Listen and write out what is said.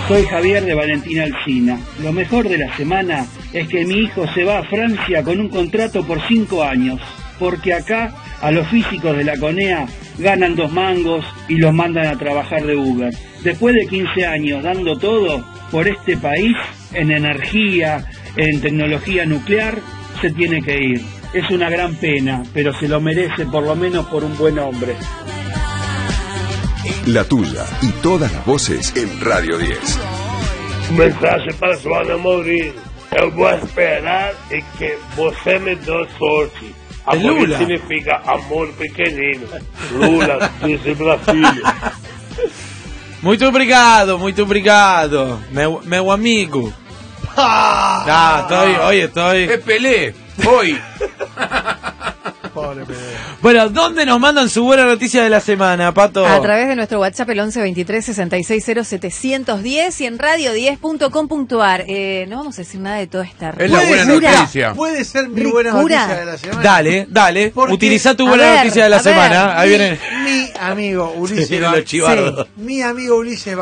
Soy Javier de Valentina Alsina. Lo mejor de la semana es que mi hijo se va a Francia con un contrato por 5 años, porque acá a los físicos de la CONEA ganan 2 mangos y los mandan a trabajar de Uber. Después de 15 años dando todo por este país, en energía, en tecnología nuclear, se tiene que ir. Es una gran pena, pero se lo merece por lo menos por un buen hombre. La tuya y todas las voces en Radio 10. Un mensaje para Joana Mourinho. Eu vou esperar e que você me dê sorte. Amor significa amor pequenino. Lula, dice Brasil. Muito obrigado, meu amigo. Estoy. Es Pelé, hoy. Pobre Pelé. Bueno, ¿dónde nos mandan su buena noticia de la semana, Pato? A través de nuestro WhatsApp, el 11 23 66 0710 y en radio10.com.ar. No vamos a decir nada de toda esta Es la buena noticia. Puede ser mi buena noticia de la semana. Dale. Porque, Utiliza tu buena noticia de la semana. Ahí viene. Mi amigo Ulises. Los chivardos. Mi amigo Ulises